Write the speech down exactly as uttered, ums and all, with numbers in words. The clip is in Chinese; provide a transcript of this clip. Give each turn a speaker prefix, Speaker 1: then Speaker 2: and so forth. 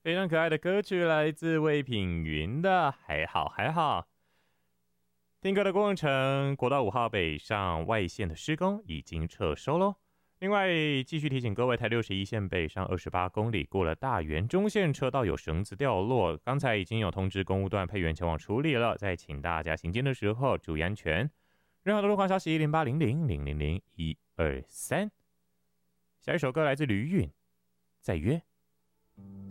Speaker 1: 非常可爱的歌曲来自魏品云的还好还好。听歌的过程，国道五号北上外线的施工已经撤收喽。另外，继续提醒各位，台六十一线北上二十八公里过了大园中线车道有绳子掉落，刚才已经有通知公务段配员前往处理了，再请大家行进的时候注意安全。任何的路况消息零八零零零零零一二三。下一首歌来自吕允，再约。